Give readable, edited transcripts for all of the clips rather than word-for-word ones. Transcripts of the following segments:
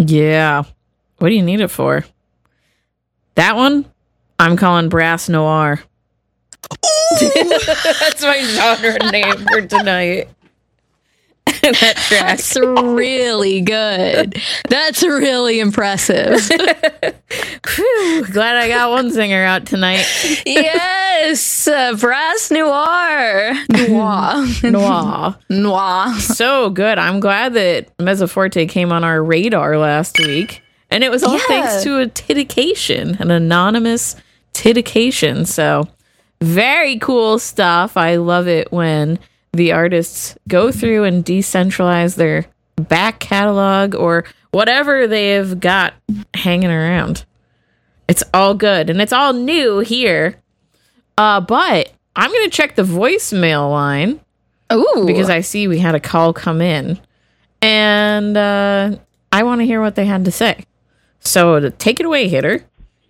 Yeah. What do you need it for? That one, I'm calling Brass Noir. That's my genre name for tonight. That track. That's really good. That's really impressive. Whew, glad I got one singer out tonight. Yes, Brass Noir. Noir. So good. I'm glad that Mezzoforte came on our radar last week. And it was all thanks to a titication, an anonymous titication. So very cool stuff. I love it when the artists go through and decentralize their back catalog or whatever they've got hanging around. It's all good. And it's all new here. But I'm going to check the voicemail line. Ooh. Because I see we had a call come in. And I want to hear what they had to say. So take it away, Hitter.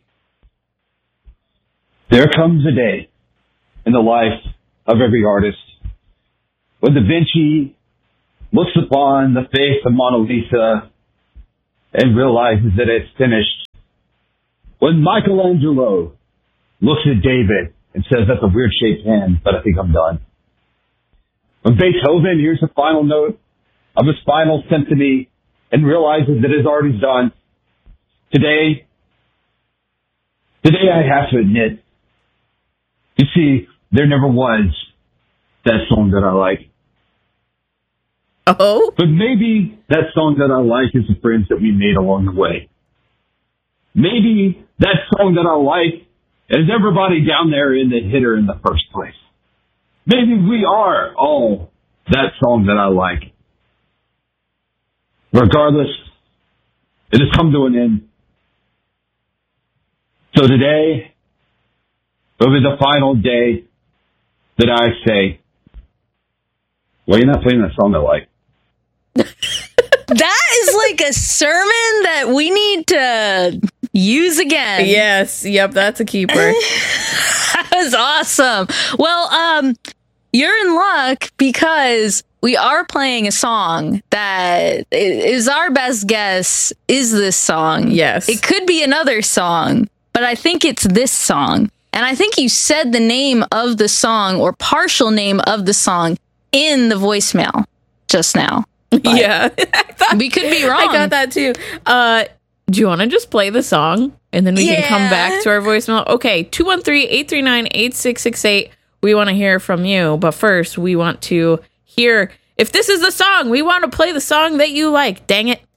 There comes a day in the life of every artist when Da Vinci looks upon the face of Mona Lisa and realizes that it's finished. When Michelangelo looks at David and says, that's a weird shaped hand, but I think I'm done. When Beethoven hears the final note of his final symphony and realizes that his art is done. Today I have to admit, you see, there never was that song that I like. Oh? But maybe that song that I like is the friends that we made along the way. Maybe that song that I like is everybody down there in the Hitter in the first place. Maybe we are all that song that I like. Regardless, it has come to an end. So today will be the final day that I say, well, you're not playing that song I like. That is like a sermon that we need to use again. Yes. Yep. That's a keeper. That was awesome. Well, you're in luck because we are playing a song that is our best guess is this song. Yes. It could be another song, but I think it's this song. And I think you said the name of the song or partial name of the song in the voicemail just now. Yeah. We could be wrong. I got that too. Do you want to just play the song and then we can come back to our voicemail? Okay, 213-839-8668. We want to hear from you, but first we want to hear if this is the song. We want to play the song that you like. Dang it.